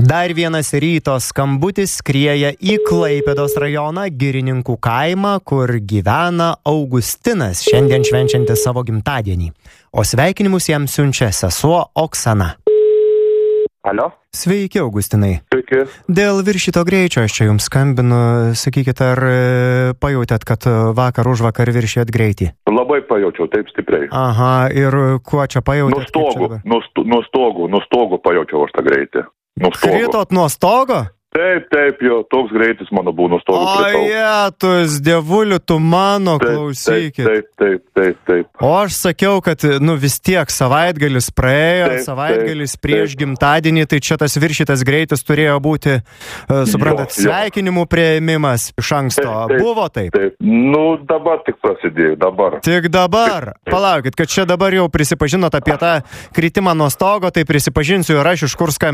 Dar vienas ryto skambutis skrieja į Klaipėdos rajoną Girininkų kaimą, kur gyvena Augustinas, šiandien švenčiantis savo gimtadienį. O sveikinimus jam siunčia sesuo Oksana. Alio? Sveiki, Augustinai. Sveiki. Dėl viršyto greičio aš čia jums skambinu. Sakykit, ar pajautėt, kad vakar užvakar viršijot greitį? Labai pajaučiau, taip stipriai. Aha, ir kuo čia pajautėt? Nuo stogo pajaučiau aš tą greitį. Kritot nuo stogo? Taip, jo, toks greitis mano buvo nuo stogo. O jetus, dievuliu, tu mano, klausykit. Taip. O aš sakiau, kad, vis tiek savaitgalis praėjo, savaitgalis prieš gimtadienį, tai čia tas viršytas greitis turėjo būti, suprantat, sveikinimų priėmimas iš anksto. Buvo taip? Taip. Dabar tik prasidėjo, dabar. Tik dabar? Palaukit, kad čia dabar jau prisipažinot apie tą kritimą nuo stogo, tai prisipažinsiu ir aš iš kur skambinu.